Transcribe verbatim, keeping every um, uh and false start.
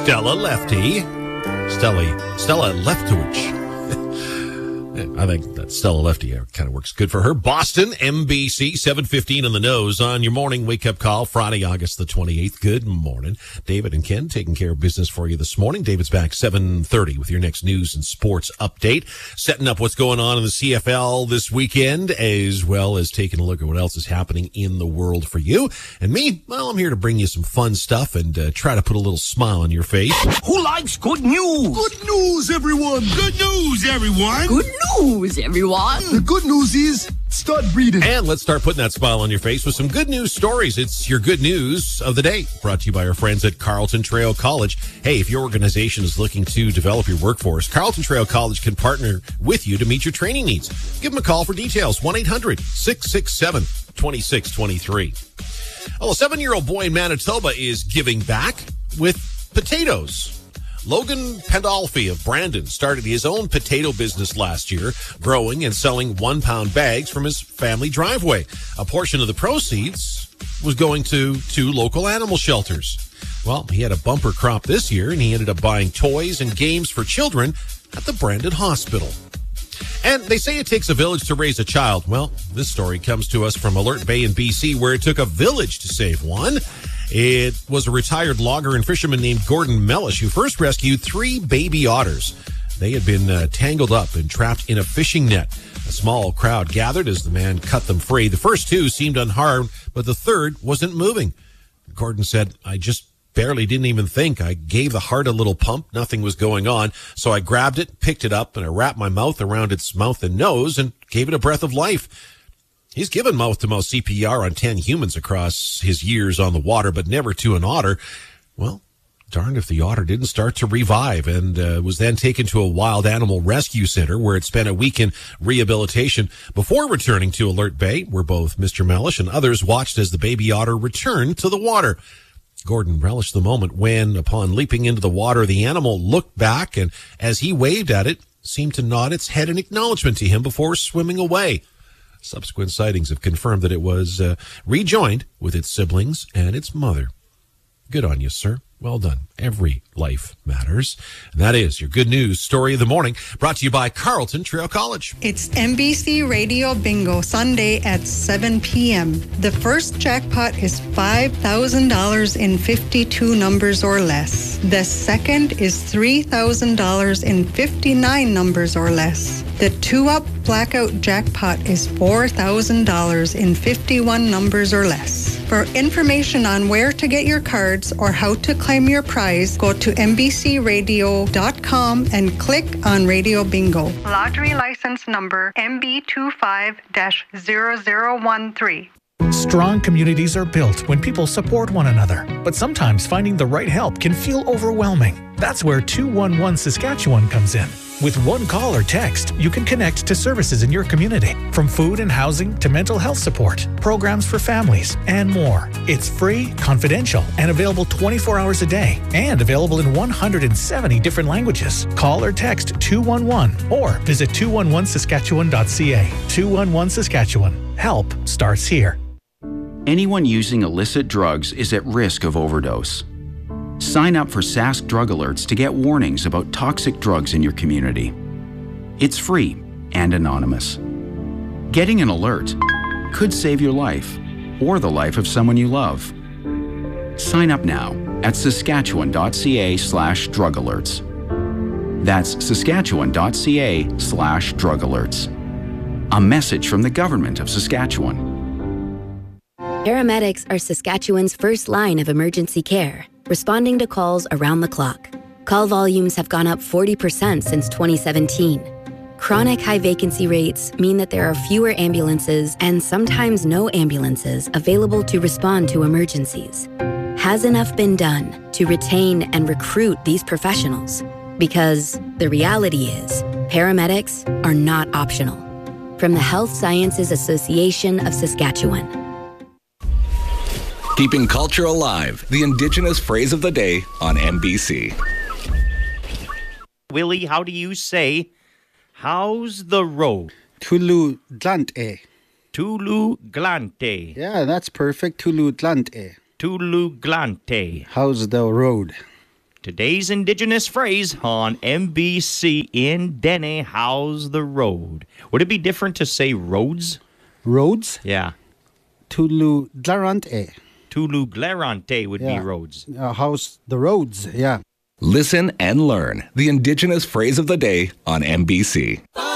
Stella Lefty. Stella, Stella Leftwich. I think that Stella Lefty kind of works good for her. Boston, M B C, seven fifteen on the nose on your morning wake-up call, Friday, August the twenty-eighth. Good morning. David and Ken taking care of business for you this morning. David's back seven thirty with your next news and sports update, setting up what's going on in the C F L this weekend, as well as taking a look at what else is happening in the world for you. And me, well, I'm here to bring you some fun stuff and uh, try to put a little smile on your face. Who likes good news? Good news, everyone. Good news, everyone. Good news, everyone. The good news is start breathing. And let's start putting that smile on your face with some good news stories. It's your good news of the day, brought to you by our friends at Carlton Trail College. Hey, if your organization is looking to develop your workforce, Carlton Trail College can partner with you to meet your training needs. Give them a call for details, one eight hundred, six six seven, two six two three. Well, a seven-year-old boy in Manitoba is giving back with potatoes. Logan Pandolfi of Brandon started his own potato business last year, growing and selling one-pound bags from his family driveway. A portion of the proceeds was going to two local animal shelters. Well, he had a bumper crop this year, and he ended up buying toys and games for children at the Brandon Hospital. And they say it takes a village to raise a child. Well, this story comes to us from Alert Bay in B C, where it took a village to save one. It was a retired logger and fisherman named Gordon Mellish who first rescued three baby otters. They had been uh, tangled up and trapped in a fishing net. A small crowd gathered as the man cut them free. The first two seemed unharmed, but the third wasn't moving. Gordon said, I just barely didn't even think. I gave the heart a little pump. Nothing was going on. So I grabbed it, picked it up, and I wrapped my mouth around its mouth and nose and gave it a breath of life. He's given mouth-to-mouth C P R on ten humans across his years on the water, but never to an otter. Well, darned if the otter didn't start to revive and uh, was then taken to a wild animal rescue center where it spent a week in rehabilitation before returning to Alert Bay, where both Mister Mellish and others watched as the baby otter returned to the water. Gordon relished the moment when, upon leaping into the water, the animal looked back and, as he waved at it, seemed to nod its head in acknowledgement to him before swimming away. Subsequent sightings have confirmed that it was uh, rejoined with its siblings and its mother. Good on you, sir. Well done. Every life matters. And that is your good news story of the morning, brought to you by Carlton Trail College. It's M B C Radio Bingo, Sunday at seven p.m. The first jackpot is five thousand dollars in fifty-two numbers or less. The second is three thousand dollars in fifty-nine numbers or less. The two-up blackout jackpot is four thousand dollars in fifty-one numbers or less. For information on where to get your cards or how to claim your prize, go to m b c radio dot com and click on Radio Bingo. Lottery license number M B two five dash zero zero one three. Strong communities are built when people support one another. But sometimes finding the right help can feel overwhelming. That's where two one one Saskatchewan comes in. With one call or text, you can connect to services in your community, from food and housing to mental health support, programs for families, and more. It's free, confidential, and available twenty-four hours a day, and available in one hundred seventy different languages. Call or text two one one or visit two one one saskatchewan dot c a. two one one Saskatchewan. Help starts here. Anyone using illicit drugs is at risk of overdose. Sign up for Sask Drug Alerts to get warnings about toxic drugs in your community. It's free and anonymous. Getting an alert could save your life or the life of someone you love. Sign up now at saskatchewan dot c a slash drug alerts. That's saskatchewan dot c a slash drug alerts. A message from the Government of Saskatchewan. Paramedics are Saskatchewan's first line of emergency care, responding to calls around the clock. Call volumes have gone up forty percent since twenty seventeen. Chronic high vacancy rates mean that there are fewer ambulances and sometimes no ambulances available to respond to emergencies. Has enough been done to retain and recruit these professionals? Because the reality is, paramedics are not optional. From the Health Sciences Association of Saskatchewan. Keeping culture alive, the Indigenous phrase of the day on M B C. Willie, how do you say, how's the road? Tulu glante. Tulu glante. Yeah, that's perfect. Tulu glante. Tulu glante. How's the road? Today's Indigenous phrase on M B C in Dene, how's the road? Would it be different to say roads? Roads? Yeah. Tulu Dlarante. Tulu Glarante would Yeah. be roads. Uh, how's the roads? Yeah. Listen and learn the Indigenous phrase of the day on M B C.